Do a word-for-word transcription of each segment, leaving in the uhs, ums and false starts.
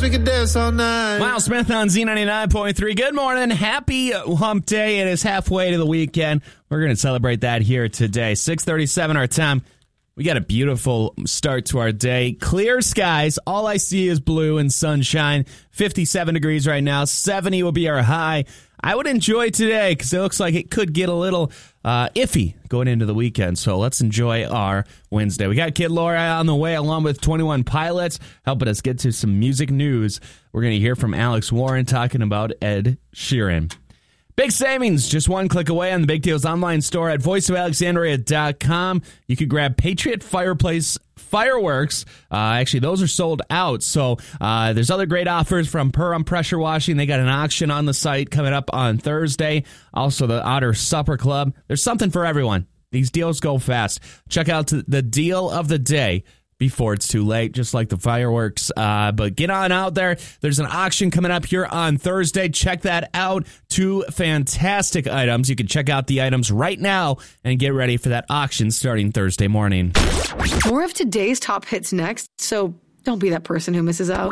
we could dance all night. Miles Smith on Z ninety-nine point three. Good morning. Happy hump day. It is halfway to the weekend. We're going to celebrate that here today. six thirty-seven our time. We got a beautiful start to our day. Clear skies. All I see is blue and sunshine. fifty-seven degrees right now. seventy will be our high. I would enjoy today because it looks like it could get a little uh, iffy going into the weekend. So let's enjoy our Wednesday. We got Kid Laura on the way along with twenty-one Pilots helping us get to some music news. We're going to hear from Alex Warren talking about Ed Sheeran. Big savings, just one click away on the Big Deals online store at voice of alexandria dot com. You can grab Patriot Fireplace fireworks. Uh, actually, those are sold out. So uh, there's other great offers from Perham Pressure Washing. They got an auction on the site coming up on Thursday. Also, the Otter Supper Club. There's something for everyone. These deals go fast. Check out the deal of the day before it's too late, just like the fireworks. Uh, but get on out there. There's an auction coming up here on Thursday. Check that out. Two fantastic items. You can check out the items right now and get ready for that auction starting Thursday morning. More of today's top hits next, so don't be that person who misses out.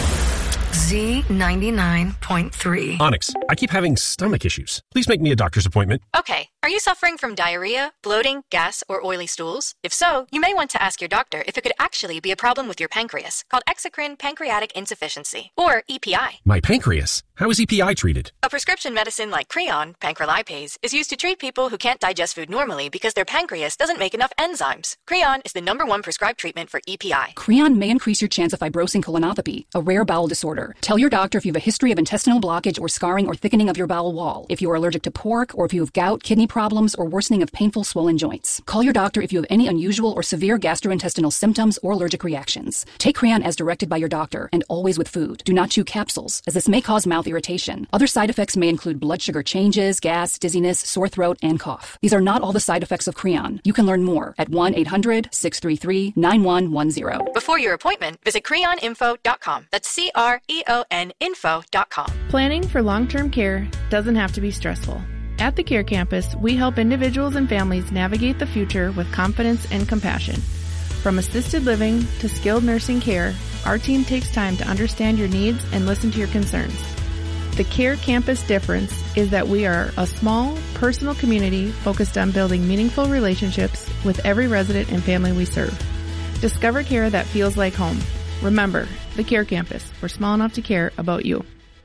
Z ninety-nine point three. Onyx, I keep having stomach issues. Please make me a doctor's appointment. Okay. Are you suffering from diarrhea, bloating, gas, or oily stools? If so, you may want to ask your doctor if it could actually be a problem with your pancreas, called exocrine pancreatic insufficiency, or E P I. My pancreas? How is E P I treated? A prescription medicine like Creon, pancrelipase, is used to treat people who can't digest food normally because their pancreas doesn't make enough enzymes. Creon is the number one prescribed treatment for E P I. Creon may increase your chance of fibrosing colonopathy, a rare bowel disorder. Tell your doctor if you have a history of intestinal blockage or scarring or thickening of your bowel wall, if you are allergic to pork, or if you have gout, kidney problems, or worsening of painful swollen joints. Call your doctor if you have any unusual or severe gastrointestinal symptoms or allergic reactions. Take Creon as directed by your doctor and always with food. Do not chew capsules, as this may cause mouth irritation. Other side effects may include blood sugar changes, gas, dizziness, sore throat, and cough. These are not all the side effects of Creon. You can learn more at one eight hundred six three three nine one one zero. Before your appointment, visit creon info dot com. That's C R E O N info dot com. Planning for long-term care doesn't have to be stressful. At the Care Campus, we help individuals and families navigate the future with confidence and compassion. From assisted living to skilled nursing care, our team takes time to understand your needs and listen to your concerns. The Care Campus difference is that we are a small, personal community focused on building meaningful relationships with every resident and family we serve. Discover care that feels like home. Remember, the Care Campus. We're small enough to care about you.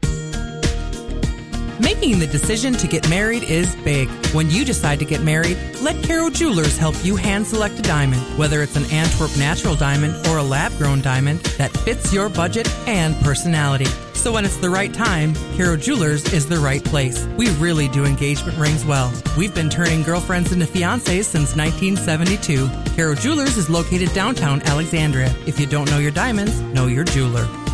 Making the decision to get married is big. When you decide to get married, let Caro Jewelers help you hand select a diamond, whether it's an Antwerp natural diamond or a lab-grown diamond that fits your budget and personality. So when it's the right time, Caro Jewelers is the right place. We really do engagement rings well. We've been turning girlfriends into fiancés since nineteen seventy-two. Caro Jewelers is located downtown Alexandria. If you don't know your diamonds, know your jeweler.